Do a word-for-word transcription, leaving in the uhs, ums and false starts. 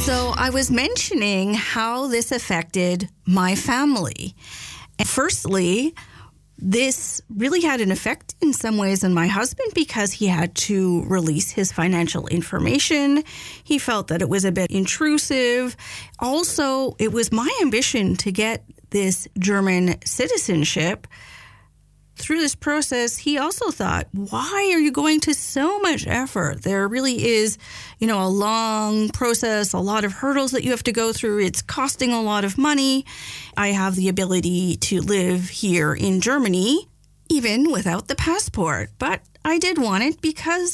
So I was mentioning how this affected my family. And firstly, this really had an effect in some ways on my husband because he had to release his financial information. He felt that it was a bit intrusive. Also, it was my ambition to get this German citizenship. Through this process, he also thought, why are you going to so much effort? There really is, you know, a long process, a lot of hurdles that you have to go through. It's costing a lot of money. I have the ability to live here in Germany, even without the passport. But I did want it because